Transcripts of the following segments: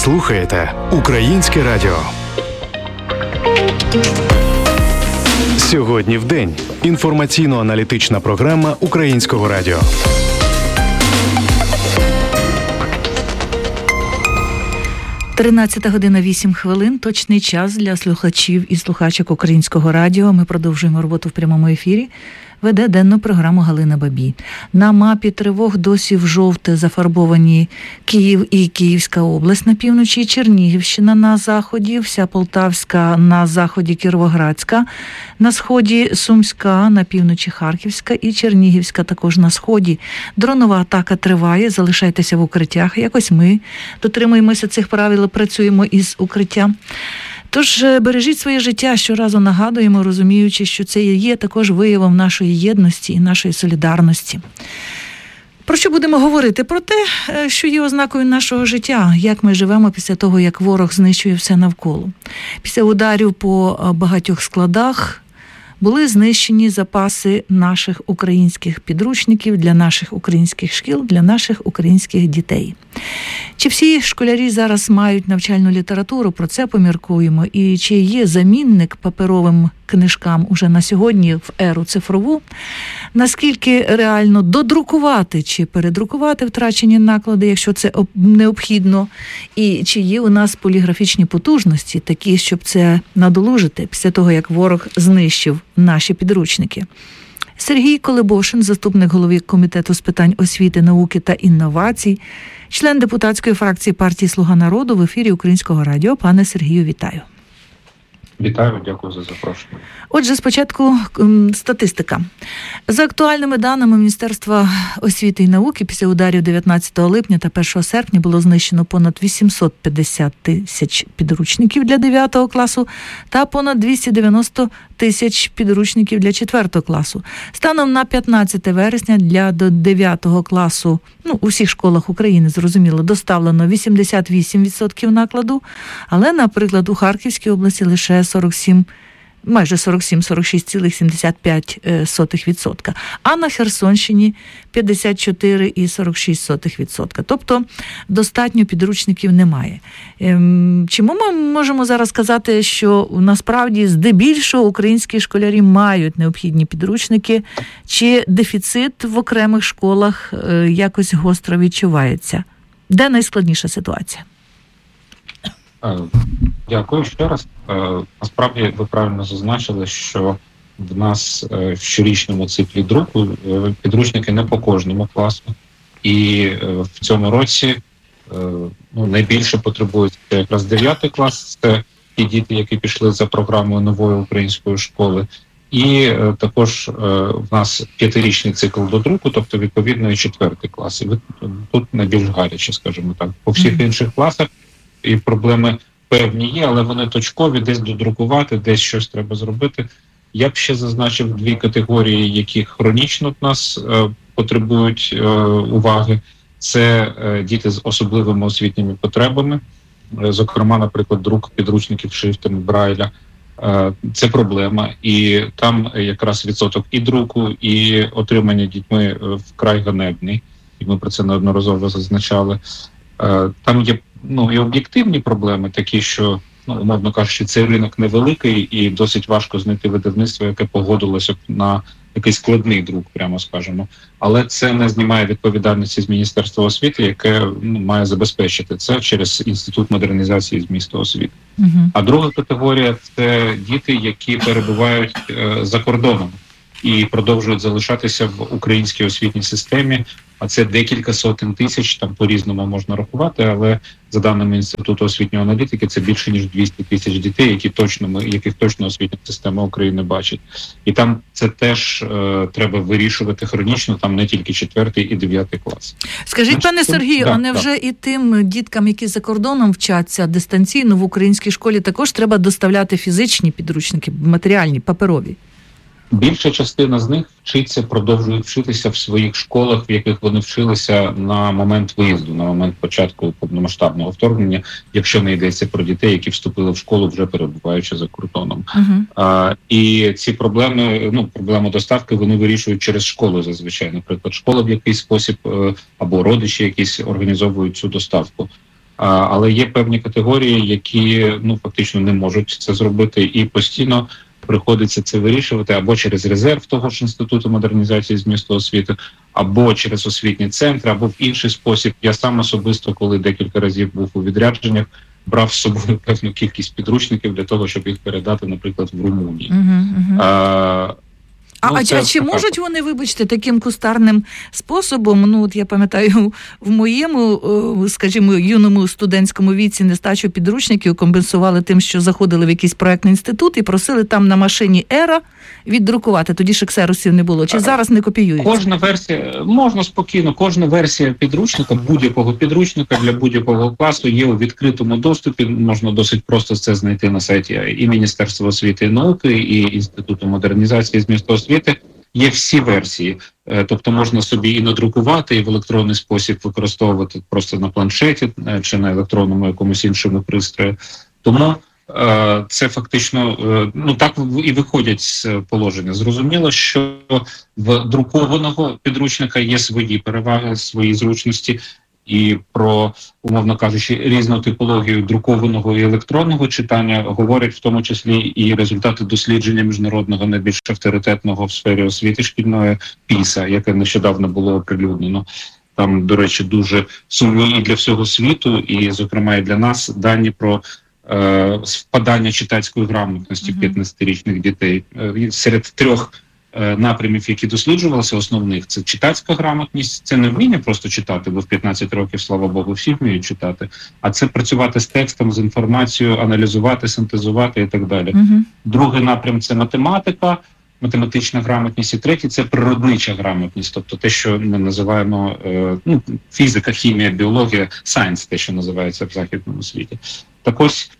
слухаєте Українське радіо. Сьогодні в день. Інформаційно-аналітична програма Українського радіо. Тринадцята година 8 хвилин. Точний час для слухачів і слухачок Українського радіо. Ми продовжуємо роботу в прямому ефірі. Веде денну програму Галина Бабій. На мапі тривог досі в жовте зафарбовані Київ і Київська область на півночі, Чернігівщина на заході, вся Полтавська на заході, Кіровоградська, на сході Сумська, на півночі Харківська і Чернігівська також на сході. Дронова атака триває, залишайтеся в укриттях. Якось ми дотримуємося цих правил, працюємо із укриття. Тож бережіть своє життя, щоразу нагадуємо, розуміючи, що це є також виявом нашої єдності і нашої солідарності. Про що будемо говорити? Про те, що є ознакою нашого життя, як ми живемо після того, як ворог знищує все навколо. Після ударів по багатьох складах були знищені запаси наших українських підручників для наших українських шкіл, для наших українських дітей. Чи всі школярі зараз мають навчальну літературу, про це поміркуємо. І чи є замінник паперовим книжкам уже на сьогодні в еру цифрову? Наскільки реально додрукувати чи передрукувати втрачені наклади, якщо це необхідно? І чи є у нас поліграфічні потужності, такі, щоб це надолужити після того, як ворог знищив наші підручники? Сергій Колебошин, заступник голови Комітету з питань освіти, науки та інновацій, член депутатської фракції партії «Слуга народу» в ефірі Українського радіо. Пане Сергію, вітаю. Вітаю, дякую за запрошення. Отже, спочатку статистика. За актуальними даними Міністерства освіти і науки, після ударів 19 липня та 1 серпня було знищено понад 850 тисяч підручників для 9 класу та понад 290 тисяч підручників для 4 класу. Станом на 15 вересня для до 9 класу, у всіх школах України, зрозуміло, доставлено 88% накладу, але, наприклад, у Харківській області лише майже 46,75%, а на Херсонщині 54,46%. Тобто достатньо підручників немає. Чому ми можемо зараз сказати, що насправді здебільшого українські школярі мають необхідні підручники, чи дефіцит в окремих школах якось гостро відчувається? Де найскладніша ситуація? Дякую ще раз. Насправді, ви правильно зазначили, що в нас в щорічному циклі друку підручники не по кожному класу. І в цьому році найбільше потребують якраз 9 клас. Це ті діти, які пішли за програмою нової української школи. І також в нас 5-річний цикл до друку, тобто відповідно і 4 клас. І тут найбільш гаряче, скажімо так. По всіх інших класах і проблеми певні є, але вони точкові, десь додрукувати, десь щось треба зробити. Я б ще зазначив 2 категорії, які хронічно в нас потребують уваги. Це діти з особливими освітніми потребами, зокрема, наприклад, друк підручників шрифтами Брайля. Це проблема, і там якраз відсоток і друку, і отримання дітьми вкрай ганебний, і ми про це неодноразово зазначали. Там є і об'єктивні проблеми, такі, що, умовно кажучи, цей ринок невеликий і досить важко знайти видавництво, яке погодилося б на якийсь складний друк, прямо скажемо. Але це не знімає відповідальності з Міністерства освіти, яке має забезпечити це через Інститут модернізації змісту освіти. А друга категорія – це діти, які перебувають за кордоном і продовжують залишатися в українській освітній системі, а це декілька сотень тисяч, там по-різному можна рахувати, але за даними Інституту освітньої аналітики, це більше ніж 200 тисяч дітей, яких точно освітня система України бачить. І там це теж треба вирішувати хронічно, там не тільки 4 і 9 клас. Скажіть, пане Сергію, а невже і тим діткам, які за кордоном вчаться дистанційно в українській школі, також треба доставляти фізичні підручники, матеріальні, паперові? Більша частина з них продовжують вчитися в своїх школах, в яких вони вчилися на момент виїзду, на момент початку повномасштабного вторгнення, якщо не йдеться про дітей, які вступили в школу, вже перебуваючи за кордоном. І ці проблеми, проблему доставки, вони вирішують через школу зазвичай. Наприклад, школа в якийсь спосіб або родичі якісь організовують цю доставку. Але є певні категорії, які фактично не можуть це зробити, і постійно приходиться це вирішувати або через резерв того ж Інституту модернізації змісту освіти, або через освітні центри, або в інший спосіб. Я сам особисто, коли декілька разів був у відрядженнях, брав з собою певну кількість підручників для того, щоб їх передати, наприклад, в Румунії. Чи можуть вони, вибачте, таким кустарним способом, я пам'ятаю, в моєму, скажімо, юному студентському віці нестачу підручників компенсували тим, що заходили в якийсь проектний інститут і просили там на машині Ера віддрукувати. Тоді ж ксеросів не було. Чи зараз не копіюють? Кожна версія, можна спокійно, кожна версія підручника, будь-якого підручника для будь-якого класу є у відкритому доступі. Можна досить просто це знайти на сайті і Міністерства освіти і науки, і Інституту модернізації змісту освіти. Є всі версії, тобто можна собі і надрукувати, і в електронний спосіб використовувати просто на планшеті чи на електронному якомусь іншому пристрої. Тому це фактично, так і виходять з положення. Зрозуміло, що в друкованого підручника є свої переваги, свої зручності, і про, умовно кажучи, різну типологію друкованого і електронного читання говорять в тому числі і результати дослідження міжнародного найбільш авторитетного в сфері освіти шкільної PISA, яке нещодавно було оприлюднено. Там, до речі, дуже сумні і для всього світу, і, зокрема, і для нас дані про впадання читацької грамотності 15-річних дітей. Серед трьох напрямів, які досліджувалися, основних, це читацька грамотність, це не вміння просто читати, бо в 15 років, слава Богу, всі вміють читати, а це працювати з текстом, з інформацією, аналізувати, синтезувати і так далі. Другий напрям – це математика, математична грамотність, і третій – це природнича грамотність, тобто те, що ми називаємо фізика, хімія, біологія, сайенс, те, що називається в західному світі. Так ось,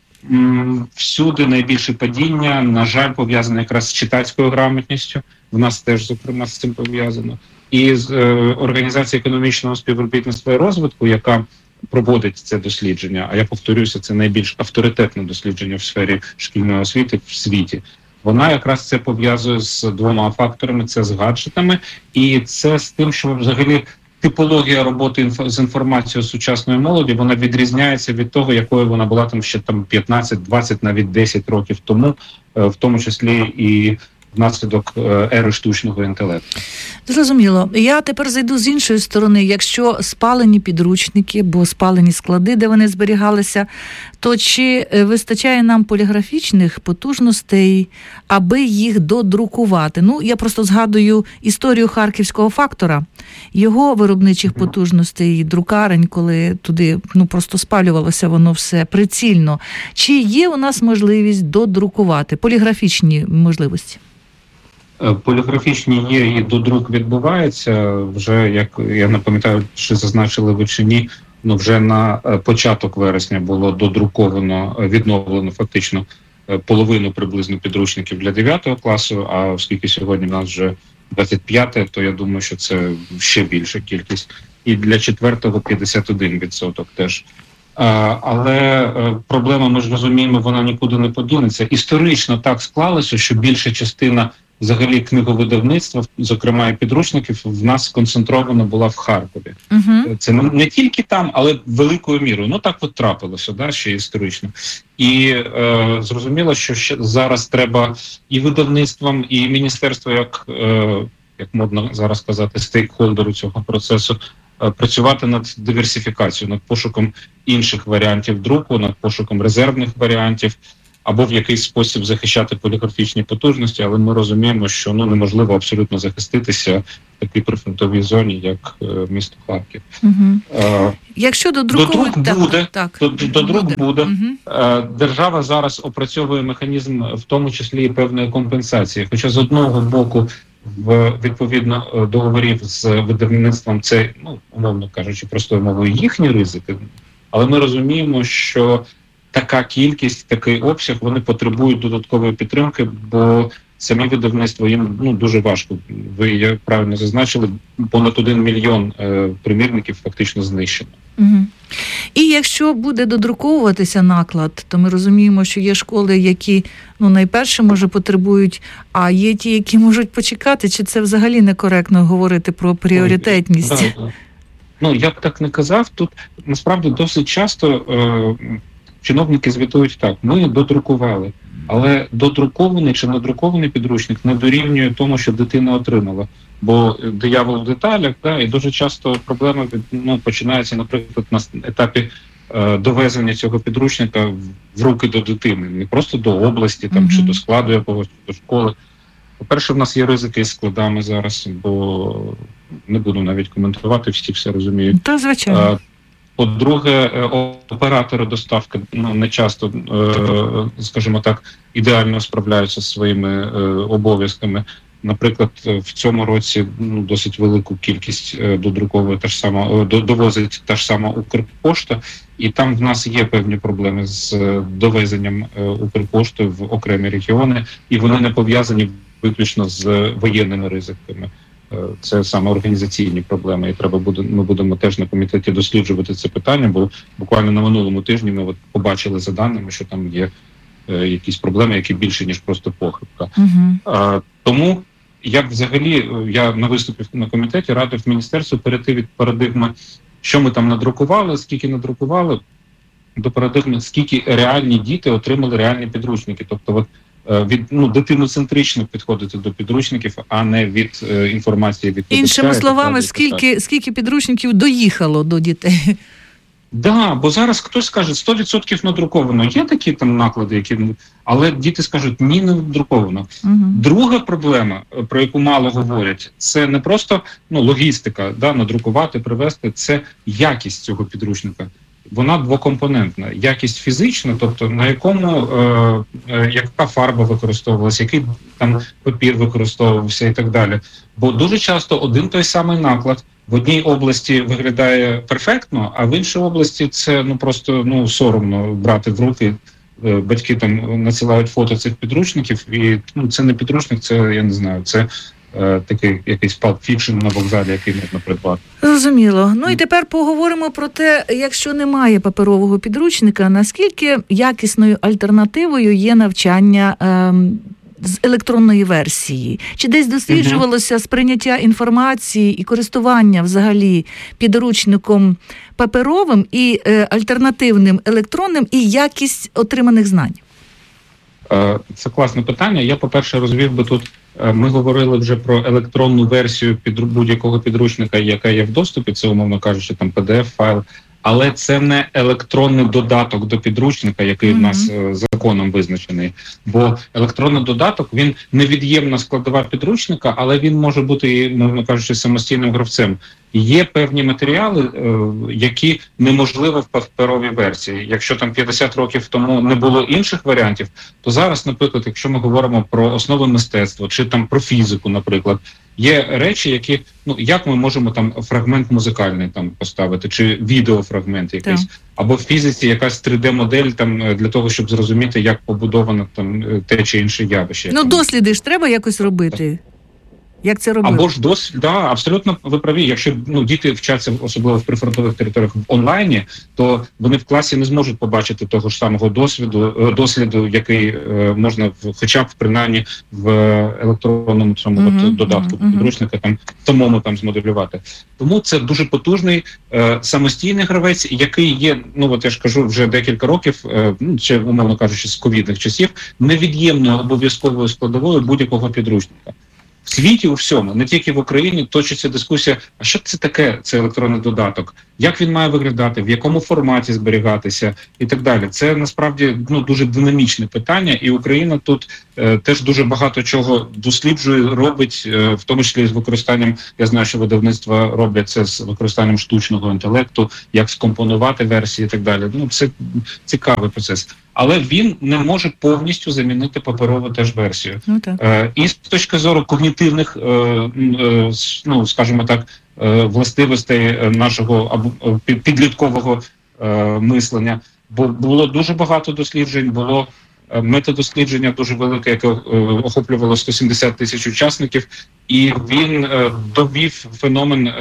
всюди найбільше падіння, на жаль, пов'язане якраз з читацькою грамотністю. В нас теж, зокрема, з цим пов'язано. І з Організацією економічного співробітництва і розвитку, яка проводить це дослідження, а я повторюся, це найбільш авторитетне дослідження в сфері шкільної освіти в світі. Вона якраз це пов'язує з двома факторами. Це з гаджетами і це з тим, що взагалі типологія роботи з інформацією сучасної молоді, вона відрізняється від того, якою вона була там ще 15, 20, навіть 10 років тому, в тому числі і внаслідок ери штучного інтелекту. Зрозуміло. Я тепер зайду з іншої сторони. Якщо спалені підручники, або спалені склади, де вони зберігалися, то чи вистачає нам поліграфічних потужностей, аби їх додрукувати? Я просто згадую історію харківського фактора, його виробничих потужностей, друкарень, коли туди просто спалювалося воно все прицільно. Чи є у нас можливість додрукувати, поліграфічні можливості? Поліграфічні є, і додрук відбувається. Вже, як я не пам'ятаю, чи зазначили ви чи ні, вже на початок вересня було додруковано, відновлено фактично половину приблизно підручників для 9 класу, а оскільки сьогодні в нас вже 25-те, то я думаю, що це ще більша кількість. І для 4-го 51% теж. Але проблема, ми ж розуміємо, вона нікуди не подінеться. Історично так склалося, що більша частина взагалі книговидавництва, зокрема і підручників, в нас сконцентрована була в Харкові. Це не тільки там, але великою мірою. Так от трапилося, ще історично. І зрозуміло, що зараз треба і видавництвам, і міністерство, як модно зараз казати, стейкхолдеру цього процесу, працювати над диверсифікацією, над пошуком інших варіантів друку, над пошуком резервних варіантів, або в якийсь спосіб захищати поліграфічні потужності, але ми розуміємо, що неможливо абсолютно захиститися в такій прифронтовій зоні, як місто Харків. Якщо додрук буде. Держава зараз опрацьовує механізм, в тому числі і певної компенсації. Хоча з одного боку, відповідно договорів з видавництвом, це, умовно кажучи, простою мовою, їхні ризики, але ми розуміємо, що така кількість, такий обсяг, вони потребують додаткової підтримки, бо самі видавництво їм дуже важко. Ви правильно зазначили, понад 1 мільйон примірників фактично знищено. І якщо буде додруковуватися наклад, то ми розуміємо, що є школи, які найперше, може, потребують, а є ті, які можуть почекати, чи це взагалі некоректно говорити про пріоритетність? я б так не казав. Тут насправді досить часто чиновники звітують так: ми додрукували. Але додрукований чи надрукований підручник не дорівнює тому, що дитина отримала. Бо диявол в деталях, і дуже часто проблема починається, наприклад, на етапі довезення цього підручника в руки до дитини, не просто до області чи до складу якогось, до школи. По-перше, в нас є ризики із складами зараз, бо не буду навіть коментувати, всі все розуміють. Та, звичайно. По-друге, оператори доставки не часто, скажімо так, ідеально справляються зі своїми обов'язками. Наприклад, в цьому році досить велику кількість довозить та ж сама Укрпошта, і там в нас є певні проблеми з довезенням Укрпошти в окремі регіони, і вони не пов'язані виключно з воєнними ризиками. Це саме організаційні проблеми, і ми будемо теж на комітеті досліджувати це питання, бо буквально на минулому тижні ми побачили за даними, що там є якісь проблеми, які більше, ніж просто похибка. Тому я на виступі на комітеті радив міністерству перейти від парадигми, що ми там надрукували, скільки надрукували, до парадигми, скільки реальні діти отримали реальні підручники. Тобто від дитиноцентрично підходити до підручників, а не від інформації від іншими словами, скільки підручників доїхало до дітей. Да, бо зараз хтось скаже 100% надруковано. Є такі там наклади, але діти скажуть ні, не надруковано. Друга проблема, про яку мало говорять, це не просто логістика, надрукувати, привезти, це якість цього підручника. Вона двокомпонентна. Якість фізична, тобто на якому, яка фарба використовувалася, який там папір використовувався і так далі. Бо дуже часто один той самий наклад в одній області виглядає перфектно, а в іншій області це просто соромно брати в руки. Батьки там надсилають фото цих підручників, і це не підручник, це, я не знаю, це такий якийсь палп-фікшн на вокзалі, який можна придбати. Зрозуміло. І тепер поговоримо про те, якщо немає паперового підручника, наскільки якісною альтернативою є навчання з електронної версії? Чи десь досліджувалося сприйняття інформації і користування взагалі підручником паперовим і альтернативним електронним, і якість отриманих знань? Це класне питання. Я, по-перше, розвів би тут, ми говорили вже про електронну версію будь-якого підручника, яка є в доступі, це, умовно кажучи, там PDF-файл, але це не електронний додаток до підручника, який в нас законом визначений. Бо електронний додаток, він невід'ємна складова підручника, але він може бути, мовно кажучи, самостійним гравцем. Є певні матеріали, які неможливо в паперовій версії. Якщо там 50 років тому не було інших варіантів, то зараз, наприклад, якщо ми говоримо про основи мистецтва, чи там про фізику, наприклад, є речі, які, як ми можемо там фрагмент музикальний там поставити, чи відеофрагмент якийсь, або в фізиці якась 3D-модель там для того, щоб зрозуміти, як побудовано там те чи інше явище. Досліди ж треба якось робити. Як це робити? Або ж абсолютно ви праві. Якщо діти вчаться, особливо в прифронтових територіях, в онлайні, то вони в класі не зможуть побачити того ж самого досліду, який можна хоча б принаймні в електронному додатку підручника самому там змоделювати. Тому це дуже потужний самостійний гравець, який є, я ж кажу, вже декілька років, чи, умовно кажучи, з ковідних часів, невід'ємною обов'язковою складовою будь-якого підручника. В світі у всьому, не тільки в Україні, точиться дискусія, а що це таке, це електронний додаток, як він має виглядати, в якому форматі зберігатися і так далі. Це насправді дуже динамічне питання, і Україна тут теж дуже багато чого досліджує, робить, в тому числі з використанням, я знаю, що видавництва роблять це з використанням штучного інтелекту, як скомпонувати версії і так далі. Це цікавий процес. Але він не може повністю замінити паперову теж версію. І з точки зору когнітивних, скажімо так, властивостей нашого підліткового мислення, бо було дуже багато досліджень, було метадослідження дуже велике, яке охоплювало 170 тисяч учасників, і він довів феномен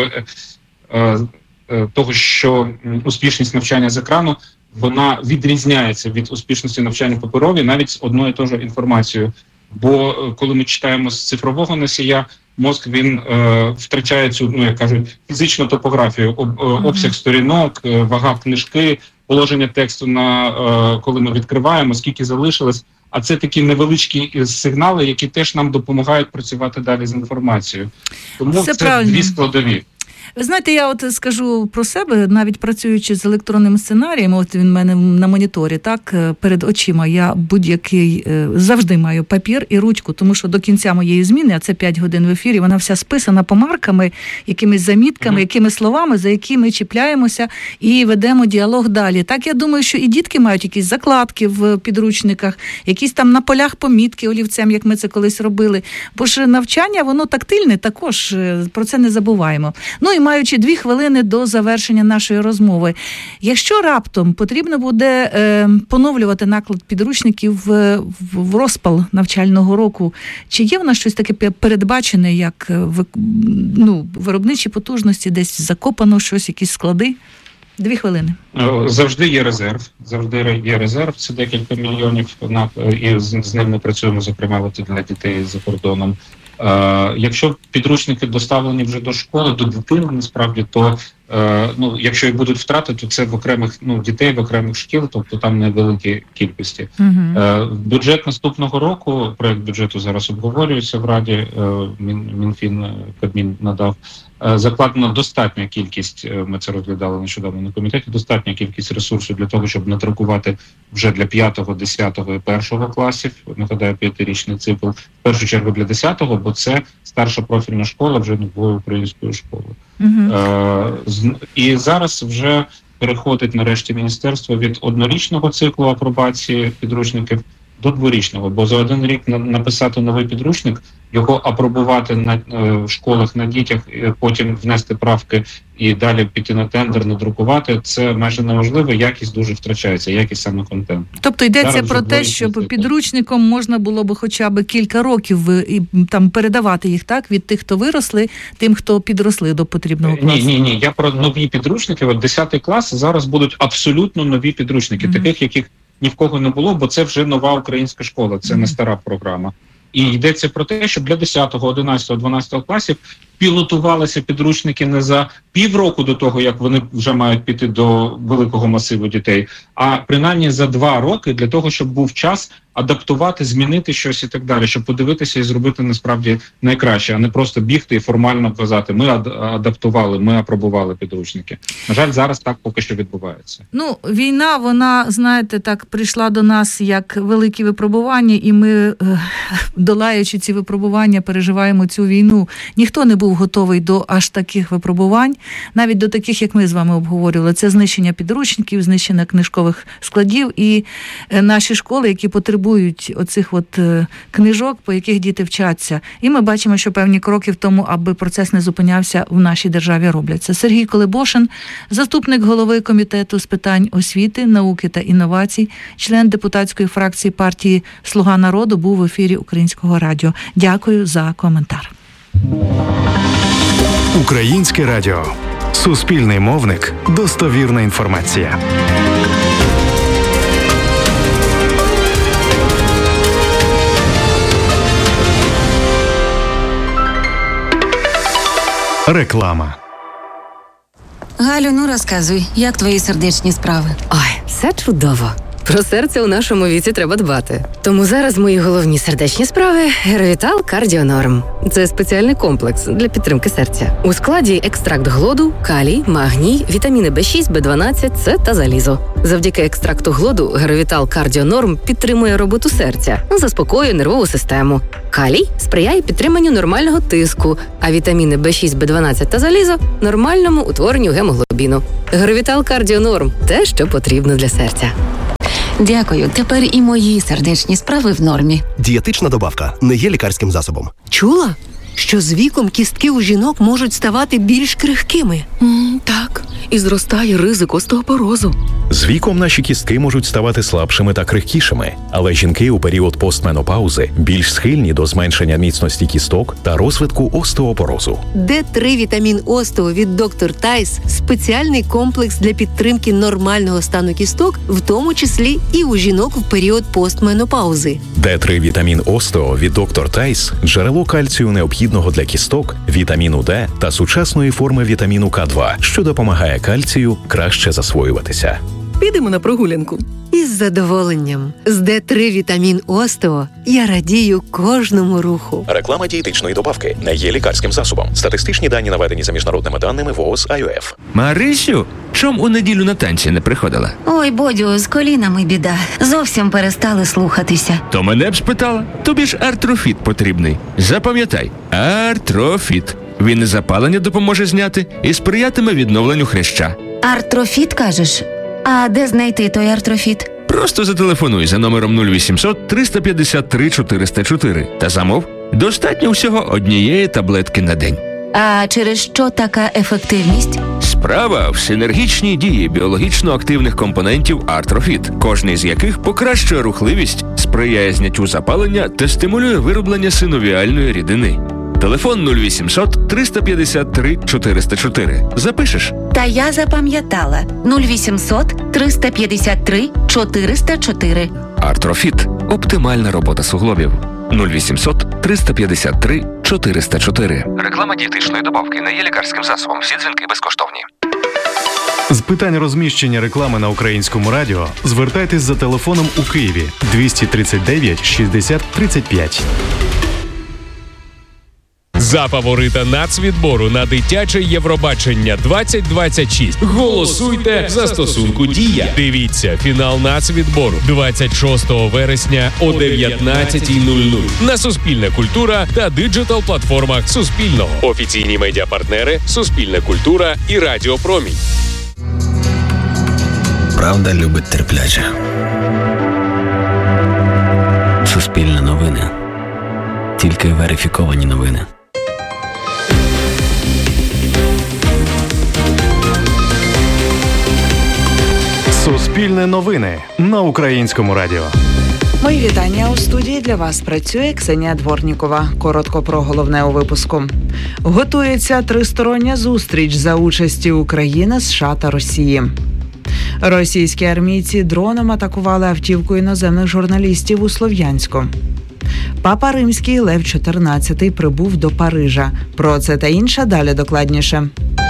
того, що успішність навчання з екрану вона відрізняється від успішності навчання паперові навіть з одною і тою ж інформацією. Бо коли ми читаємо з цифрового носія, мозк, він втрачає цю, як кажуть, фізичну топографію, обсяг сторінок, вага книжки, положення тексту, коли ми відкриваємо, скільки залишилось. А це такі невеличкі сигнали, які теж нам допомагають працювати далі з інформацією. Тому це дві складові. Ви знаєте, я от скажу про себе, навіть працюючи з електронним сценарієм, от він в мене на моніторі, так, перед очима, я будь-який, завжди маю папір і ручку, тому що до кінця моєї зміни, а це 5 годин в ефірі, вона вся списана помарками, якимись замітками, якимись словами, за які ми чіпляємося і ведемо діалог далі. Так, я думаю, що і дітки мають якісь закладки в підручниках, якісь там на полях помітки олівцем, як ми це колись робили. Бо ж навчання, воно тактильне також, про це не забуваємо. Ну і маючи 2 хвилини до завершення нашої розмови. Якщо раптом потрібно буде поновлювати наклад підручників в розпал навчального року, чи є в нас щось таке передбачене, як виробничі потужності, десь закопано щось, якісь склади? 2 хвилини. Завжди є резерв. Це декілька мільйонів, і з ним ми працюємо, зокрема, для дітей за кордоном. Якщо підручники доставлені вже до школи, до дитини, насправді, то якщо і будуть втрати, то це в окремих дітей, в окремих шкіл, тобто там невеликі кількості. Бюджет наступного року, проект бюджету зараз обговорюється в Раді, Мінфін, Кабмін надав. Закладена достатня кількість, ми це розглядали нещодавно на комітеті, достатня кількість ресурсів для того, щоб надрукувати вже для 5, 10 і 1 класів, нагадаю, 5-річний цикл, в першу чергу для 10-го, бо це старша профільна школа, вже новою українською школою. І зараз вже переходить нарешті міністерство від 1-річного циклу апробації підручників до 2-річного, бо за 1 рік написати новий підручник, його апробувати на школах, на дітях, потім внести правки і далі піти на тендер, надрукувати, це майже неможливо, якість дуже втрачається, якість саме контенту. Тобто йдеться про те, щоб підручником можна було б хоча б кілька років там передавати їх, так, від тих, хто виросли, тим, хто підросли до потрібного класу? Ні, я про нові підручники, 10 клас, зараз будуть абсолютно нові підручники, таких, яких ні в кого не було, бо це вже нова українська школа, це не стара програма. І йдеться про те, щоб для 10, 11, 12 класів пілотувалися підручники не за півроку до того, як вони вже мають піти до великого масиву дітей, а принаймні за 2 роки для того, щоб був час адаптувати, змінити щось і так далі, щоб подивитися і зробити насправді найкраще, а не просто бігти і формально казати, ми адаптували, ми апробували підручники. На жаль, зараз так поки що відбувається. Війна, вона, знаєте, так прийшла до нас як великі випробування, і ми, долаючи ці випробування, переживаємо цю війну. Ніхто не був готовий до аж таких випробувань, навіть до таких, як ми з вами обговорювали. Це знищення підручників, знищення книжкових складів і наші школи, які потребують оцих книжок, по яких діти вчаться. І ми бачимо, що певні кроки в тому, аби процес не зупинявся, в нашій державі робляться. Сергій Колебошин, заступник голови комітету з питань освіти, науки та інновацій, член депутатської фракції партії «Слуга народу», був в ефірі Українського радіо. Дякую за коментар. Українське радіо. Суспільний мовник. Достовірна інформація. Реклама. Галю, розказуй, як твої сердечні справи? Ой, все чудово. Про серце у нашому віці треба дбати. Тому зараз мої головні сердечні справи – Геровітал Кардіонорм. Це спеціальний комплекс для підтримки серця. У складі екстракт глоду, калій, магній, вітаміни B6, B12, С та залізо. Завдяки екстракту глоду Геровітал Кардіонорм підтримує роботу серця, заспокоює нервову систему. Калій сприяє підтриманню нормального тиску, а вітаміни B6, B12 та залізо – нормальному утворенню гемоглобіну. Геровітал Кардіонорм – те, що потрібно для серця. Дякую. Тепер і мої сердечні справи в нормі. Дієтична добавка не є лікарським засобом. Чула? що з віком кістки у жінок можуть ставати більш крихкими. Так, і зростає ризик остеопорозу. З віком наші кістки можуть ставати слабшими та крихкішими, але жінки у період постменопаузи більш схильні до зменшення міцності кісток та розвитку остеопорозу. Д3 вітамін Остео від Dr. Tice – спеціальний комплекс для підтримки нормального стану кісток, в тому числі і у жінок в період постменопаузи. Д3 вітамін Остео від Dr. Tice – джерело кальцію необхідного для кісток, вітаміну Д та сучасної форми вітаміну К2, що допомагає кальцію краще засвоюватися. Підемо на прогулянку. Із задоволенням. З Д3 вітамін Остео я радію кожному руху. Реклама дієтичної добавки не є лікарським засобом. Статистичні дані наведені за міжнародними даними ВООЗ АЮФ. Марисю, чом у неділю на танці не приходила? Ой, Бодю, з колінами біда. Зовсім перестали слухатися. То мене б спитала. Тобі ж артрофіт потрібний. Запам'ятай, артрофіт. Він і запалення допоможе зняти, і сприятиме відновленню хряща. Артрофіт, кажеш? А де знайти той артрофіт? Просто зателефонуй за номером 0800 353 404 та замов. Достатньо всього однієї таблетки на день. А через що така ефективність? Справа в синергічній дії біологічно активних компонентів артрофіт, кожний з яких покращує рухливість, сприяє зняттю запалення та стимулює вироблення синовіальної рідини. Телефон 0800 353 404. Запишеш? Та я запам'ятала. 0800 353 404. Артрофіт. Оптимальна робота суглобів. 0800 353 404. Реклама дієтичної добавки не є лікарським засобом. Всі дзвінки безкоштовні. З питань розміщення реклами на Українському радіо звертайтесь за телефоном у Києві 239 60 35. За фаворита нацвідбору на дитяче Євробачення 2026 голосуйте в застосунку «Дія». Дивіться фінал нацвідбору 26 вересня о 19:00 на Суспільне культура та диджитал-платформах Суспільного. Офіційні медіапартнери Суспільне культура і Радіо Промінь. Правда любить терпляче. Суспільне новини. Тільки верифіковані новини. Суспільне новини на Українському радіо. Мої вітання. У студії для вас працює Ксенія Дворнікова. Коротко про головне у випуску. Готується тристороння зустріч за участі України, США та Росії. Російські армійці дроном атакували автівку іноземних журналістів у Слов'янську. Папа Римський Лев XIV прибув до Парижа. Про це та інше далі докладніше.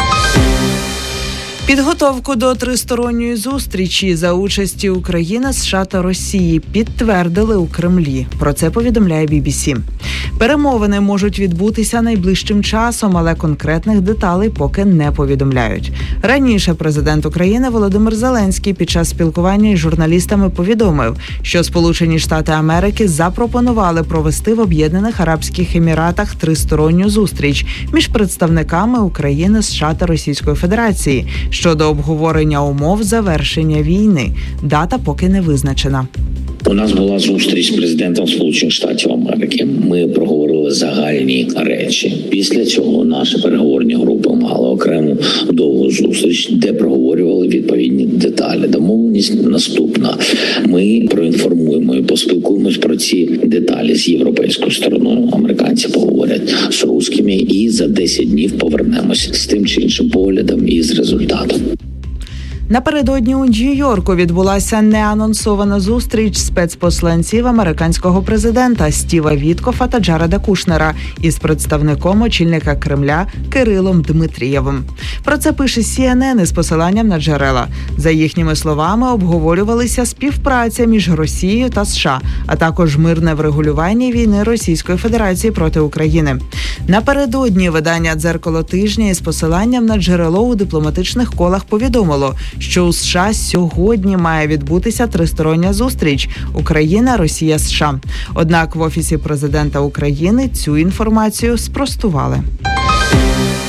Підготовку до тристоронньої зустрічі за участі України, США та Росії підтвердили у Кремлі. Про це повідомляє BBC. Перемовини можуть відбутися найближчим часом, але конкретних деталей поки не повідомляють. Раніше президент України Володимир Зеленський під час спілкування із журналістами повідомив, що Сполучені Штати Америки запропонували провести в Об'єднаних Арабських Еміратах тристоронню зустріч між представниками України, США та Російської Федерації щодо обговорення умов завершення війни. Дата поки не визначена. У нас була зустріч з президентом Сполучених Штатів Америки. Ми проговорили загальні речі. Після цього наші переговорні групи мали окрему довгу зустріч, де проговорювали відповідні деталі. Домовленість наступна. Ми проінформуємо і поспілкуємось про ці деталі з європейською стороною. Американці поговорять з русскими і за 10 днів повернемось з тим чи іншим поглядом і з результатом. Напередодні у Нью-Йорку відбулася неанонсована зустріч спецпосланців американського президента Стіва Віткофа та Джареда Кушнера із представником очільника Кремля Кирилом Дмитрієвим. Про це пише CNN із посиланням на джерела. За їхніми словами, обговорювалися співпраця між Росією та США, а також мирне врегулювання війни Російської Федерації проти України. Напередодні видання «Дзеркало тижня» із посиланням на джерело у дипломатичних колах повідомило, що у США сьогодні має відбутися тристороння зустріч Україна, Росія, США. Однак в Офісі президента України цю інформацію спростували.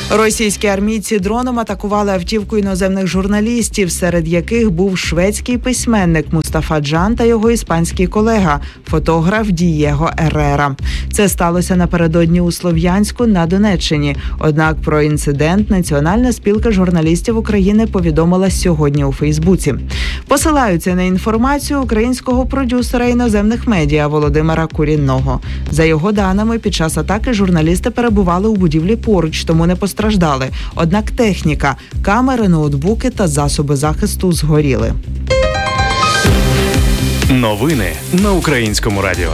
Російські армійці дроном атакували автівку іноземних журналістів, серед яких був шведський письменник Мустафа Джан та його іспанський колега, фотограф Дієго Еррера. Це сталося напередодні у Слов'янську на Донеччині. Однак про інцидент Національна спілка журналістів України повідомила сьогодні у Фейсбуці. Посилаються на інформацію українського продюсера іноземних медіа Володимира Курінного. За його даними, під час атаки журналісти перебували у будівлі поруч, тому не постраждали. Однак техніка, камери, ноутбуки та засоби захисту згоріли. Новини на Українському радіо.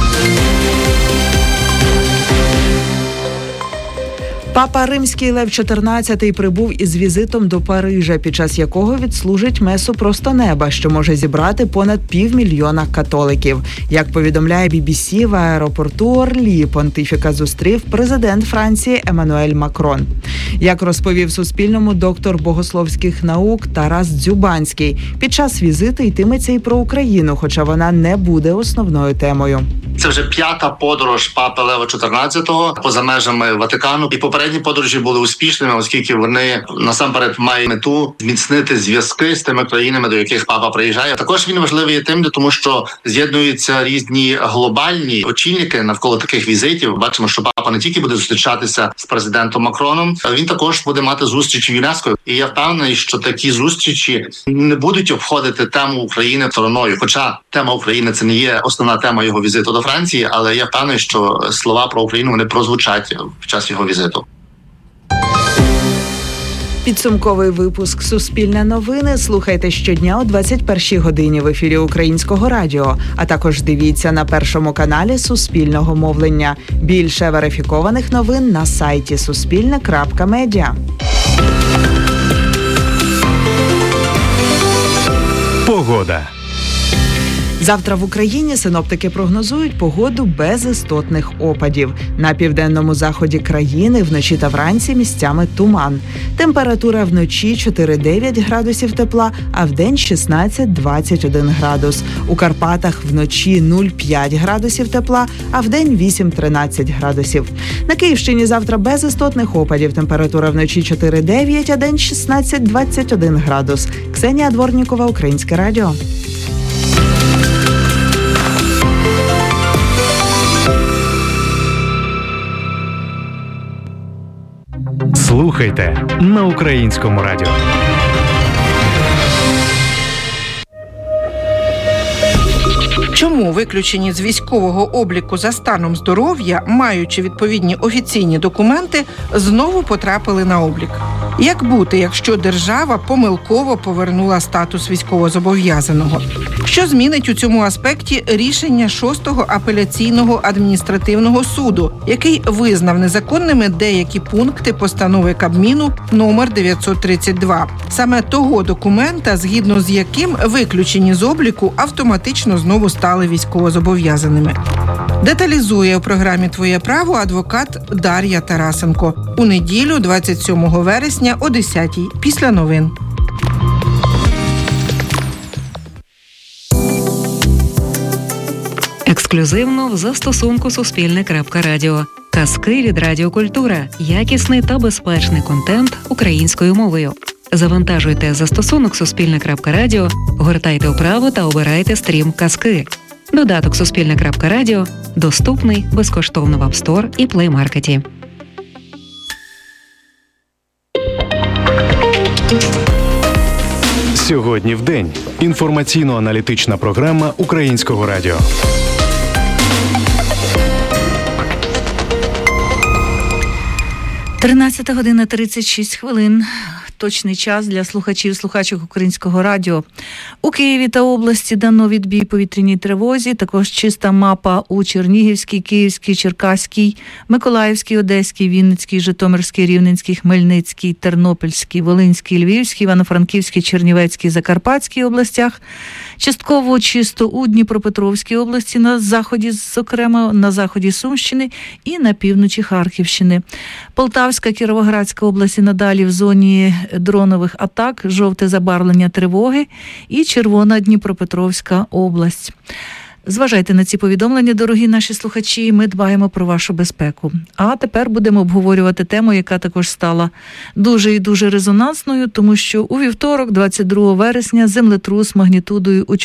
Папа Римський Лев XIV прибув із візитом до Парижа, під час якого відслужить месу просто неба, що може зібрати понад 500 000 католиків. Як повідомляє BBC, в аеропорту Орлі понтифіка зустрів президент Франції Еммануель Макрон. Як розповів Суспільному доктор богословських наук Тарас Дзюбанський, під час візиту йтиметься і про Україну, хоча вона не буде основною темою. Це вже 5-та подорож папи Лева XIV поза межами Ватикану. І попередні подорожі були успішними, оскільки вони насамперед мають мету зміцнити зв'язки з тими країнами, до яких папа приїжджає. Також він важливий тим, тому що з'єднуються різні глобальні очільники навколо таких візитів. Бачимо, що папа не тільки буде зустрічатися з президентом Макроном, а він також буде мати зустрічі в ЮНЕСКО. І я впевнений, що такі зустрічі не будуть обходити тему України стороною. Хоча тема України – це не є основна тема його візиту до Франції, але я впевнений, що слова про Україну вони прозвучать під час його візиту. Підсумковий випуск «Суспільне новини» слухайте щодня о 21-й годині в ефірі Українського радіо, а також дивіться на Першому каналі Суспільного мовлення. Більше верифікованих новин на сайті suspilne.media. Погода. Завтра в Україні синоптики прогнозують погоду без істотних опадів. На південному заході країни вночі та вранці місцями туман. Температура вночі 4-9 градусів тепла, а вдень 16-21 градус. У Карпатах вночі 0,5 градусів тепла, а вдень 8-13 градусів. На Київщині завтра без істотних опадів. Температура вночі 4-9, а день 16-21 градус. Ксенія Дворнікова, Українське радіо. Слухайте на Українському радіо. Чому виключені з військового обліку за станом здоров'я, маючи відповідні офіційні документи, знову потрапили на облік? Як бути, якщо держава помилково повернула статус військовозобов'язаного? Що змінить у цьому аспекті рішення 6-го апеляційного адміністративного суду, який визнав незаконними деякі пункти постанови Кабміну номер 932, саме того документа, згідно з яким виключені з обліку автоматично знову стали військовозобов'язаними? Деталізує у програмі «Твоє право» адвокат Дар'я Тарасенко. У неділю, 27 вересня о 10-й, після новин. Ексклюзивно в застосунку Суспільне.Радіо. Казки від Радіо Культура. Якісний та безпечний контент українською мовою. Завантажуйте застосунок Суспільне.Радіо, гортайте вправо та обирайте стрім «Казки». Додаток Суспільне.Радіо доступний безкоштовно в App Store і Play Market. Сьогодні в день. Інформаційно-аналітична програма Українського радіо. 13:36. Точний час для слухачів Українського радіо. У Києві та області дано відбій повітряній тривозі. Також чиста мапа у Чернігівській, Київській, Черкаській, Миколаївській, Одеській, Вінницькій, Житомирській, Рівненській, Хмельницькій, Тернопільській, Волинській, Львівській, Івано-Франківській, Чернівецькій, Закарпатській областях. Частково чисто у Дніпропетровській області, на заході, зокрема на заході Сумщини і на півночі Харківщини. Полтавська, Кіровоградська області надалі в зоні дронових атак, жовте забарвлення тривоги і червона Дніпропетровська область. Зважайте на ці повідомлення, дорогі наші слухачі, ми дбаємо про вашу безпеку. А тепер будемо обговорювати тему, яка також стала дуже і дуже резонансною, тому що у вівторок, 22 вересня, землетрус магнітудою у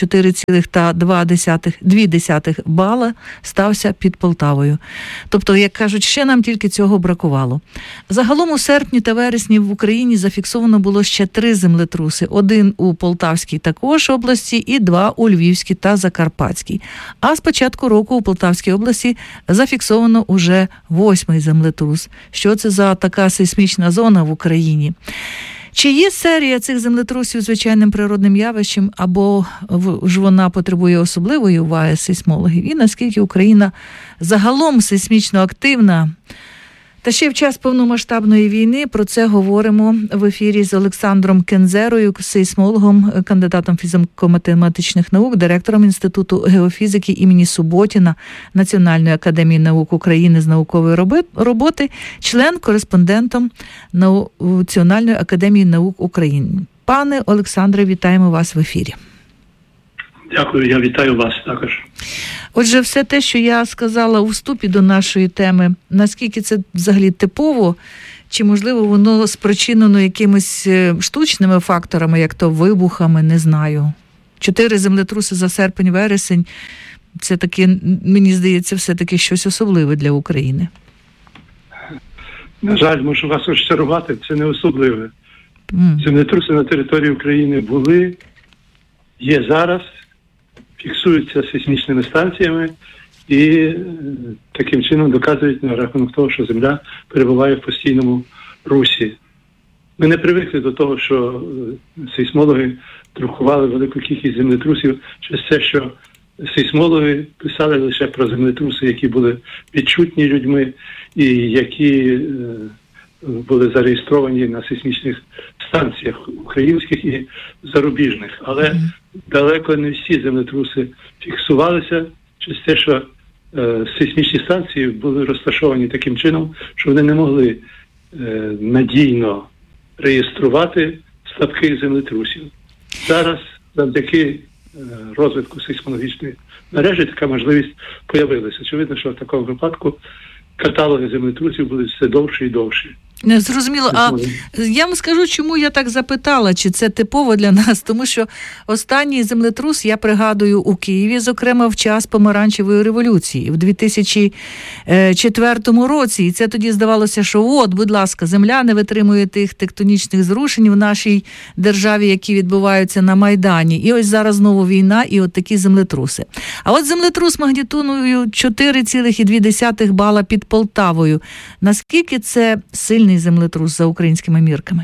4,2 бала стався під Полтавою. Тобто, як кажуть, ще нам тільки цього бракувало. Загалом у серпні та вересні в Україні зафіксовано було ще 3 землетруси. 1 у Полтавській також області і 2 у Львівській та Закарпатській. А з початку року у Полтавській області зафіксовано уже 8-й землетрус. Що це за така сейсмічна зона в Україні? Чи є серія цих землетрусів звичайним природним явищем, або ж вона потребує особливої уваги сейсмологів? І наскільки Україна загалом сейсмічно активна? Та ще в час повномасштабної війни про це говоримо в ефірі з Олександром Кензерою, сейсмологом, кандидатом фізико-математичних наук, директором Інституту геофізики імені Суботіна Національної академії наук України з наукової роботи, член-кореспондентом Національної академії наук України. Пане Олександре, вітаємо вас в ефірі. Дякую, я вітаю вас також. Отже, все те, що я сказала у вступі до нашої теми, наскільки це взагалі типово, чи, можливо, воно спричинено якимись штучними факторами, як то вибухами, не знаю. 4 землетруси за серпень-вересень, це таки, мені здається, все-таки щось особливе для України. На жаль, можу вас розчарувати, це не особливе. Землетруси на території України були, є зараз, фіксуються сейсмічними станціями і таким чином доказують на рахунок того, що Земля перебуває в постійному русі. Ми не привикли до того, що сейсмологи друкували велику кількість землетрусів через те, що сейсмологи писали лише про землетруси, які були відчутні людьми і які були зареєстровані на сейсмічних станціях українських і зарубіжних. Але далеко не всі землетруси фіксувалися через те, що сейсмічні станції були розташовані таким чином, що вони не могли надійно реєструвати слабких землетрусів. Зараз завдяки розвитку сейсмологічної мережі така можливість появилася. Очевидно, що в такому випадку каталоги землетрусів будуть все довші і довші. Зрозуміло. А я вам скажу, чому я так запитала, чи це типово для нас. Тому що останній землетрус, я пригадую, у Києві, зокрема, в час помаранчевої революції в 2004 році. І це тоді здавалося, що от, будь ласка, земля не витримує тих тектонічних зрушень в нашій державі, які відбуваються на Майдані. І ось зараз знову війна і от такі землетруси. А от землетрус магнітудою 4,2 бала під Полтавою. Наскільки це сильний землетрус за українськими мірками?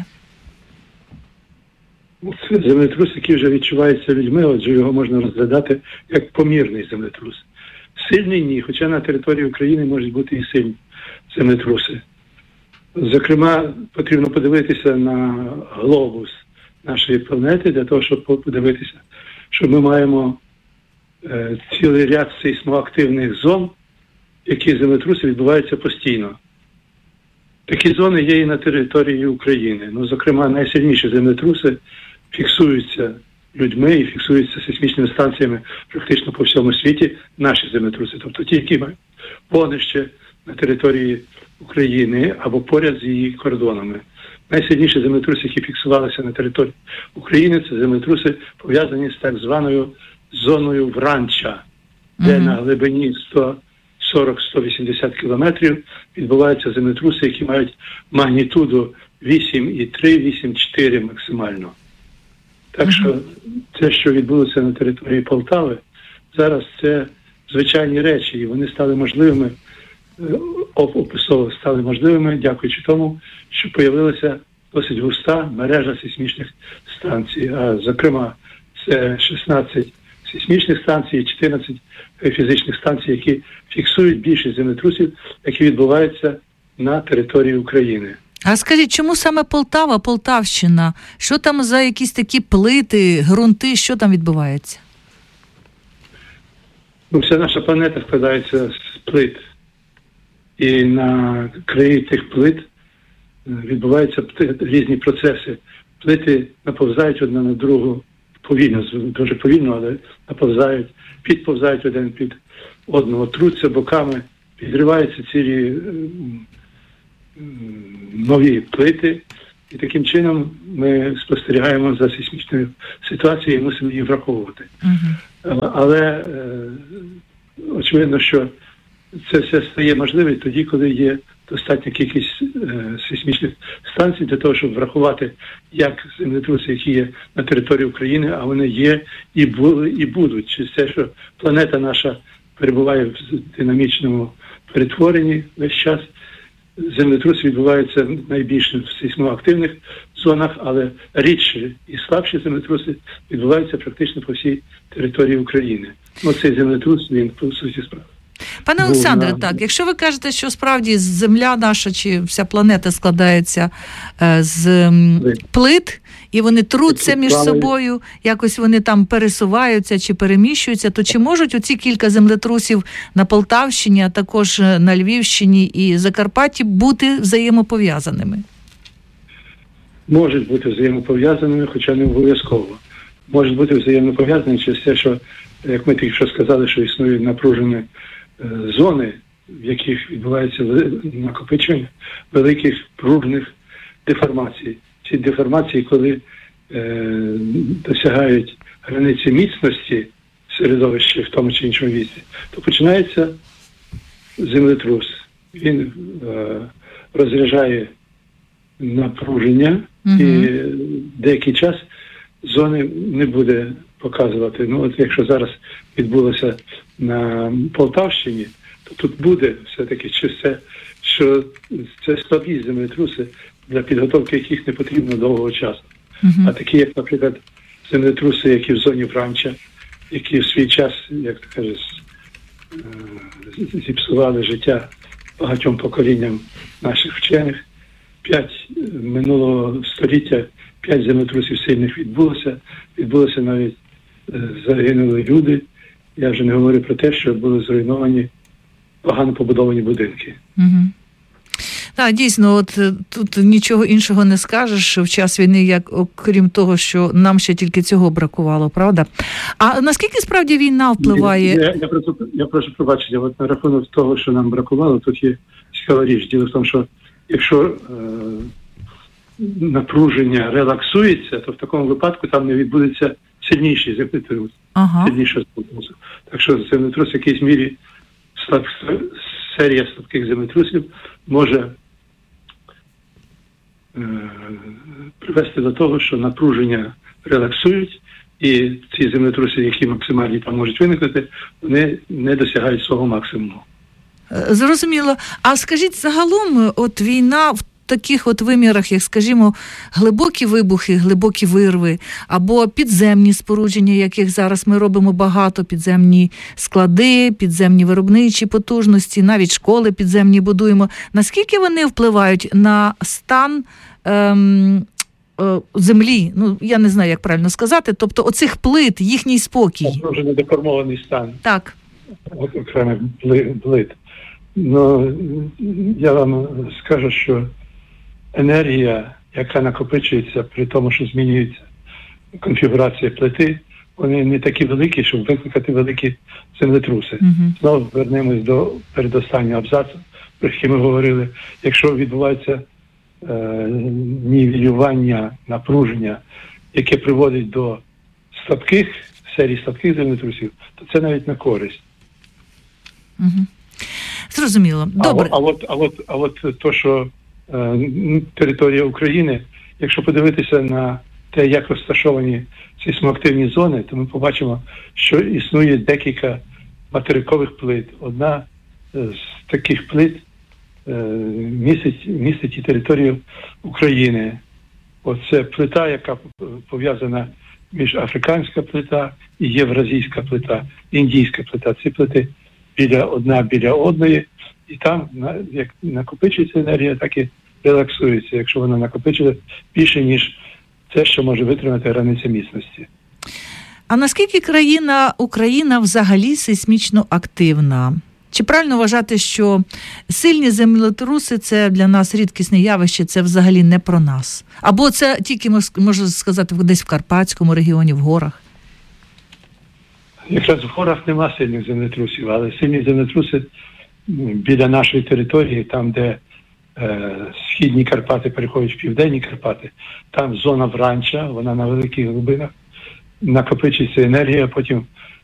Це землетрус, який вже відчувається людьми, отже його можна розглядати як помірний землетрус. Сильний ні, хоча на території України можуть бути і сильні землетруси. Зокрема, потрібно подивитися на глобус нашої планети, для того, щоб подивитися, що ми маємо цілий ряд сейсмоактивних зон, які землетруси відбуваються постійно. Такі зони є і на території України. Ну, зокрема, найсильніші землетруси фіксуються людьми і фіксуються сейсмічними станціями практично по всьому світі, наші землетруси, тобто ті, які мають вогнище на території України або поряд з її кордонами. Найсильніші землетруси, які фіксувалися на території України, це землетруси, пов'язані з так званою зоною Вранча, де на глибині 140-180 кілометрів відбуваються землетруси, які мають магнітуду 8,3-8,4 максимально. Так що те, що відбулося на території Полтави, зараз це звичайні речі, і вони стали можливими, описово стали можливими, дякуючи тому, що появилася досить густа мережа сейсмічних станцій. А, зокрема, це 16 сейсмічних станцій і 14 фізичних станцій, які фіксують більшість землетрусів, які відбуваються на території України. А скажіть, чому саме Полтава, Полтавщина? Що там за якісь такі плити, ґрунти, що там відбувається? Ну, вся наша планета складається з плит. І на краї тих плит відбуваються різні процеси. Плити наповзають одна на другу, повільно, дуже повільно, але наповзають, підповзають один під одного, труться боками, підриваються цілі нові плити. І таким чином ми спостерігаємо за сейсмічною ситуацією і мусимо її враховувати. Але очевидно, що це все стає можливим тоді, коли є достатня кількість сейсмічних станцій для того, щоб врахувати як землетруси, які є на території України, а вони є і були, і будуть. Через те, що планета наша перебуває в динамічному перетворенні весь час, землетруси відбуваються найбільше в сейсмоактивних зонах, але рідші і слабші землетруси відбуваються практично по всій території України. Цей землетрус, він по суті справи. Пане Олександре, так, якщо ви кажете, що справді Земля наша чи вся планета складається з плит, і вони труться між собою, якось вони там пересуваються чи переміщуються, то чи можуть оці кілька землетрусів на Полтавщині, а також на Львівщині і Закарпатті бути взаємопов'язаними? Можуть бути взаємопов'язаними, хоча не обов'язково. Можуть бути взаємопов'язані через те, що, як ми тільки що сказали, що існують напружені зони, в яких відбувається накопичення великих пружних деформацій. Ці деформації, коли досягають границі міцності середовища в тому чи іншому місці, то починається землетрус. Він розряджає напруження і деякий час зони не буде показувати. Якщо зараз відбулося на Полтавщині, то тут буде все-таки що це слабі землетруси, для підготовки яких не потрібно довгого часу. А такі, як, наприклад, землетруси, які в зоні Вранча, які в свій час, як то кажуть, зіпсували життя багатьом поколінням наших вчених. 5 минулого століття 5 землетрусів сильних відбулося навіть загинули люди. Я вже не говорю про те, що були зруйновані погано побудовані будинки. Так, дійсно, от тут нічого іншого не скажеш в час війни, як окрім того, що нам ще тільки цього бракувало, правда? А наскільки справді війна впливає? Я прошу пробачення, от на рахунок того, що нам бракувало, тут є цікава річ. Діло в тому, що якщо напруження релаксується, то в такому випадку там не відбудеться сильніший землетрус. Так що землетрус в якійсь мірі, серія слабких землетрусів може привести до того, що напруження релаксують, і ці землетруси, які максимальні там можуть виникнути, вони не досягають свого максимуму. Зрозуміло. А скажіть, загалом, от війна в таких от вимірах, як, скажімо, глибокі вибухи, глибокі вирви, або підземні спорудження, яких зараз ми робимо багато, підземні склади, підземні виробничі потужності, навіть школи підземні будуємо. Наскільки вони впливають на стан землі? Я не знаю, як правильно сказати. Тобто оцих плит, їхній спокій. Це вже недеформований стан. Так. Окремих плит. Я вам скажу, що енергія, яка накопичується при тому, що змінюється конфігурація плити, вони не такі великі, щоб викликати великі землетруси. Знову вернемось до передостаннього абзацу, про який ми говорили. Якщо відбувається нівелювання, напруження, яке приводить до серії слабких землетрусів, то це навіть на користь. Зрозуміло. Добре. А от то, що територія України, якщо подивитися на те, як розташовані сейсмоактивні зони, то ми побачимо, що існує декілька материкових плит. Одна з таких плит містить і територію України. Оце плита, яка пов'язана між африканська плита і євразійська плита, індійська плита. Ці плити одна біля одної, і там як накопичується енергія, так і релаксується, якщо вона накопичує більше, ніж те, що може витримати границя міцності. А наскільки Україна взагалі сейсмічно активна? Чи правильно вважати, що сильні землетруси – це для нас рідкісне явище, це взагалі не про нас? Або це тільки, можна сказати, десь в Карпатському регіоні, в горах? Якраз в горах нема сильних землетрусів, але сильні землетруси біля нашої території, там, де східні Карпати переходять в південні Карпати, там зона вранча, вона на великих глибинах, накопичується енергія, потім